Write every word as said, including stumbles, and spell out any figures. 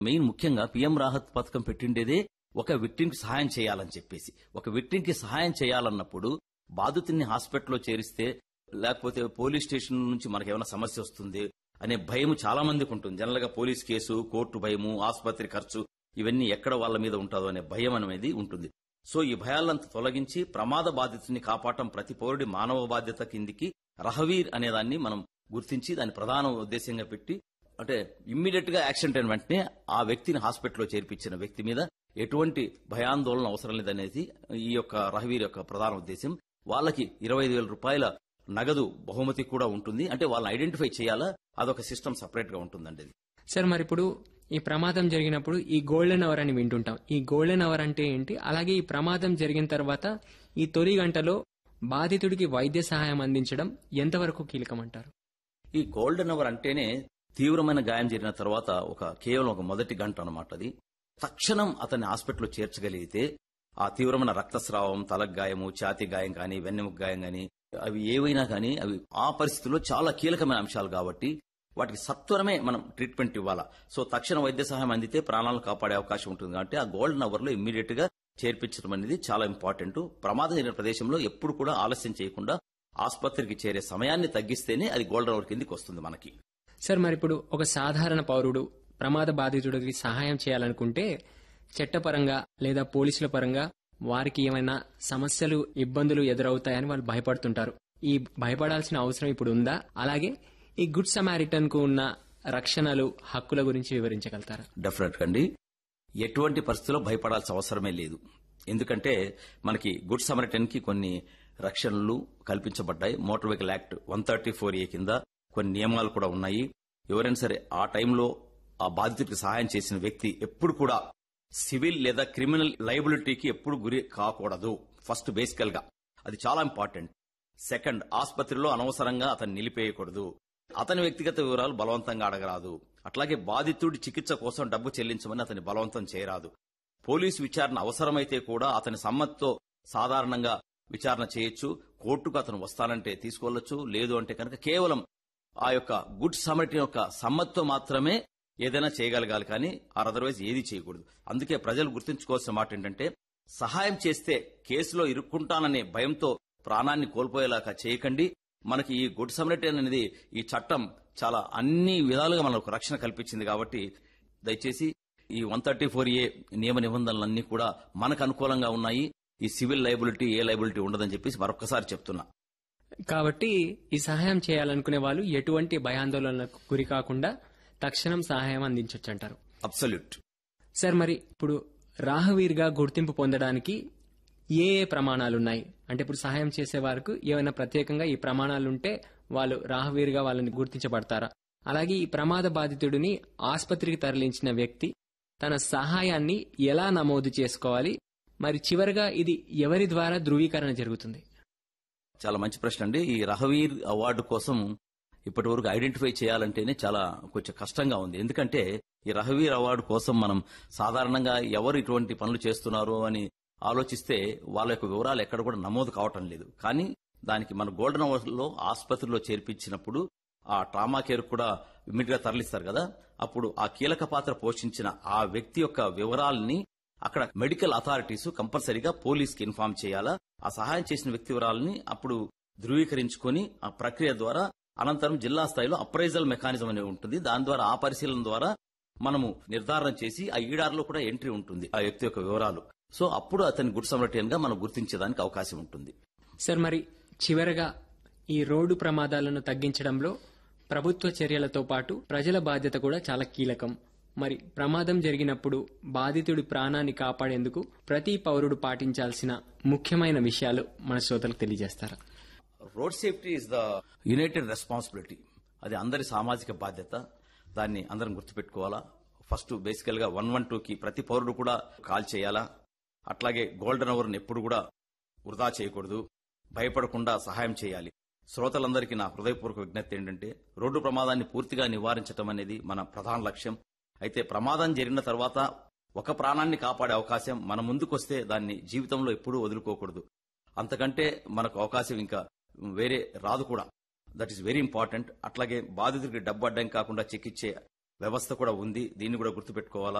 Main ముఖ్యంగా PM Rahat పథకం పెట్టిండేదే ఒక విక్టింకి సహాయం చేయాలని చెప్పేసి. ఒక విక్టింకి సహాయం చేయాలన్నప్పుడు బాధితుడిని హాస్పిటల్లో చేరిస్తే లేకపోతే పోలీస్ స్టేషన్ నుంచి మనకేమైనా సమస్య వస్తుంది అనే భయం చాలా మందికి ఉంటుంది. జనరల్ గా పోలీస్ కేసు, కోర్టు భయము, ఆసుపత్రి ఖర్చు ఇవన్నీ ఎక్కడ వాళ్ళ మీద ఉంటుందో అనే భయం అనేది ఉంటుంది. సో ఈ భయాలంతా తొలగించి ప్రమాద బాధితుడిని కాపాడటం ప్రతి పౌరుడి మానవ బాధ్యత కిందికి రహవీర్ అనేదాన్ని మనం గుర్తించి దాని ప్రధాన ఉద్దేశంగా పెట్టి, అంటే ఇమ్మీడియట్ గా యాక్సిడెంట్ అయిన వెంటనే ఆ వ్యక్తిని హాస్పిటల్లో చేర్పించిన వ్యక్తి మీద ఎటువంటి భయాందోళన అవసరం లేదనేది ఈ యొక్క రహవీర్ యొక్క ప్రధాన ఉద్దేశం. వాళ్ళకి ఇరవై ఐదు వేల రూపాయల నగదు బహుమతి కూడా ఉంటుంది. అంటే వాళ్ళని ఐడెంటిఫై చేయాలా, అదొక సిస్టమ్ సపరేట్ గా ఉంటుందండి. సార్ మరి ఇప్పుడు ఈ ప్రమాదం జరిగినప్పుడు ఈ గోల్డెన్ అవర్ అని వింటుంటాం. ఈ గోల్డెన్ అవర్ అంటే ఏంటి? అలాగే ఈ ప్రమాదం జరిగిన తర్వాత ఈ తొలి గంటలో బాధితుడికి వైద్య సహాయం అందించడం ఎంతవరకు కీలకమంటారు? ఈ గోల్డెన్ అవర్ అంటేనే తీవ్రమైన గాయం జరిగిన తర్వాత ఒక కేవలం ఒక మొదటి గంట అన్నమాట. అది తక్షణం అతన్ని హాస్పిటల్లో చేర్చగలిగితే ఆ తీవ్రమైన రక్తస్రావం, తలకు గాయము, ఛాతీ గాయం కానీ, వెన్నెముక గాయం కానీ, అవి ఏవైనా కానీ అవి ఆ పరిస్థితుల్లో చాలా కీలకమైన అంశాలు కాబట్టి వాటికి సత్వరమే మనం ట్రీట్మెంట్ ఇవ్వాలా. సో తక్షణ వైద్య సహాయం అందితే ప్రాణాలను కాపాడే అవకాశం ఉంటుంది కాబట్టి ఆ గోల్డెన్ అవర్ లో ఇమ్మీడియట్ గా చేర్పించడం అనేది చాలా ఇంపార్టెంట్. ప్రమాదం జరిగిన ప్రదేశంలో ఎప్పుడు కూడా ఆలస్యం చేయకుండా ఆసుపత్రికి చేరే సమయాన్ని తగ్గిస్తేనే అది గోల్డెన్ అవర్ కిందికి వస్తుంది మనకి. సార్ మరి ఇప్పుడు ఒక సాధారణ పౌరుడు ప్రమాద బాధితుడికి సహాయం చేయాలనుకుంటే చట్టపరంగా లేదా పోలీసుల పరంగా వారికి ఏమైనా సమస్యలు, ఇబ్బందులు ఎదురవుతాయని వాళ్ళు భయపడుతుంటారు. ఈ భయపడాల్సిన అవసరం ఇప్పుడు ఉందా? అలాగే ఈ గుడ్ సమారిటన్ కు ఉన్న రక్షణలు, హక్కుల గురించి వివరించగలుగుతారా? డెఫినెట్ అండి. ఎటువంటి పరిస్థితుల్లో భయపడాల్సిన అవసరమే లేదు. ఎందుకంటే మనకి గుడ్ సమారిటన్ కి కొన్ని రక్షణలు కల్పించబడ్డాయి. Motor vehicle act one thirty four ఏ కింద కొన్ని నియమాలు కూడా ఉన్నాయి. ఎవరైనా సరే ఆ టైంలో ఆ బాధితుడికి సహాయం చేసిన వ్యక్తి ఎప్పుడు కూడా సివిల్ లేదా క్రిమినల్ లయబిలిటీకి ఎప్పుడు గురి కాకూడదు. ఫస్ట్ బేసికల్ గా అది చాలా ఇంపార్టెంట్. సెకండ్, ఆసుపత్రిలో అనవసరంగా అతన్ని నిలిపేయకూడదు. అతని వ్యక్తిగత వివరాలు బలవంతంగా అడగరాదు. అట్లాగే బాధితుడి చికిత్స కోసం డబ్బు చెల్లించమని అతని బలవంతం చేయరాదు. పోలీసు విచారణ అవసరమైతే కూడా అతని సమ్మతితో సాధారణంగా విచారణ చేయొచ్చు. కోర్టుకు అతను వస్తానంటే తీసుకెళ్లొచ్చు. లేదు అంటే కనుక కేవలం ఆ యొక్క గుడ్ సమారిటన్ యొక్క సమ్మతితో మాత్రమే ఏదైనా చేయగలగాలి, కానీ ఆ అదర్వైజ్ ఏది చేయకూడదు. అందుకే ప్రజలు గుర్తుంచుకోవాల్సిన మాట ఏంటంటే సహాయం చేస్తే కేసులో ఇరుక్కుంటాననే భయంతో ప్రాణాన్ని కోల్పోయేలాగా చేయకండి. మనకి ఈ గుడ్ సమారిటన్ అనేది ఈ చట్టం చాలా అన్ని విధాలుగా మనకు రక్షణ కల్పించింది కాబట్టి దయచేసి ఈ వన్ థర్టీ ఫోర్ ఏ నియమ నిబంధనలన్నీ కూడా మనకు అనుకూలంగా ఉన్నాయి. ఈ సివిల్ లయబిలిటీ, ఏ లయబిలిటీ ఉండదని చెప్పేసి మరొకసారి చెప్తున్నా. కాబట్టి ఈ సహాయం చేయాలనుకునే వాళ్ళు ఎటువంటి భయాందోళనలకు గురి కాకుండా తక్షణం సహాయం అందించవచ్చు అంటారు. అబ్సల్యూట్. సార్ మరి ఇప్పుడు రాహవీర్గా గుర్తింపు పొందడానికి ఏ ఏ ప్రమాణాలున్నాయి? అంటే ఇప్పుడు సహాయం చేసే వారికి ఏమైనా ప్రత్యేకంగా ఈ ప్రమాణాలుంటే వాళ్ళు రాహవీర్గా వాళ్ళని గుర్తించబడతారా? అలాగే ఈ ప్రమాద బాధితుడిని ఆసుపత్రికి తరలించిన వ్యక్తి తన సహాయాన్ని ఎలా నమోదు చేసుకోవాలి? మరి చివరిగా ఇది ఎవరి ద్వారా ధృవీకరణ జరుగుతుంది? చాలా మంచి ప్రశ్న అండి. ఈ రహవీర్ అవార్డు కోసం ఇప్పటి వరకు ఐడెంటిఫై చేయాలంటేనే చాలా కొంచెం కష్టంగా ఉంది. ఎందుకంటే ఈ రహవీర్ అవార్డు కోసం మనం సాధారణంగా ఎవరు ఇటువంటి పనులు చేస్తున్నారు అని ఆలోచిస్తే వాళ్ళ యొక్క వివరాలు ఎక్కడ కూడా నమోదు కావటం లేదు. కానీ దానికి మన గోల్డెన్ అవర్ లో ఆసుపత్రిలో చేర్పించినప్పుడు ఆ ట్రామా కేర్ కూడా ఇమ్మీడియట్ గా తరలిస్తారు కదా, అప్పుడు ఆ కీలక పాత్ర పోషించిన ఆ వ్యక్తి యొక్క వివరాలని అక్కడ మెడికల్ అథారిటీస్ కంపల్సరీగా పోలీస్ కి ఇన్ఫార్మ్ చేయాలా. ఆ సహాయం చేసిన వ్యక్తి వివరాలని అప్పుడు ధృవీకరించుకొని ఆ ప్రక్రియ ద్వారా అనంతరం జిల్లా స్థాయిలో అప్రైజల్ మెకానిజం అనేది ఉంటుంది. దాని ద్వారా ఆ పరిశీలన ద్వారా మనము నిర్ధారణ చేసి ఆ ఈడార్లో కూడా ఎంట్రీ ఉంటుంది ఆ వ్యక్తి యొక్క వివరాలు. సో అప్పుడు అతని గుడ్ సమారిటన్ గా మనం గుర్తించేదానికి అవకాశం ఉంటుంది. సార్ మరి చివరగా ఈ రోడ్డు ప్రమాదాలను తగ్గించడంలో ప్రభుత్వ చర్యలతో పాటు ప్రజల బాధ్యత కూడా చాలా కీలకం. మరి ప్రమాదం జరిగినప్పుడు బాధితుడి ప్రాణాన్ని కాపాడేందుకు ప్రతి పౌరుడు పాటించాల్సిన ముఖ్యమైన విషయాలు మన శ్రోతలకు తెలియజేస్తారా? Road safety is the United responsibility. అది అందరి సామాజిక బాధ్యత. దాన్ని అందరం గుర్తుపెట్టుకోవాలా. ఫస్ట్ బేసికల్ గా వన్ వన్ టూ కి ప్రతి పౌరుడు కూడా కాల్ చేయాలా. అట్లాగే గోల్డెన్ అవర్ ని ఎప్పుడు కూడా వృధా చేయకూడదు. భయపడకుండా సహాయం చేయాలి. శ్రోతలందరికీ నా హృదయపూర్వక విజ్ఞప్తి ఏంటంటే రోడ్డు ప్రమాదాన్ని పూర్తిగా నివారించడం అనేది మన ప్రధాన లక్ష్యం. అయితే ప్రమాదం జరిగిన తర్వాత ఒక ప్రాణాన్ని కాపాడే అవకాశం మన ముందుకొస్తే దాన్ని జీవితంలో ఎప్పుడూ వదులుకోకూడదు. అంతకంటే మనకు అవకాశం ఇంకా వేరే రాదు కూడా. That is very important. అట్లాగే బాధితుడికి డబ్బు అడ్డం కాకుండా చికిత్స వ్యవస్థ కూడా ఉంది. దీన్ని కూడా గుర్తుపెట్టుకోవాలా.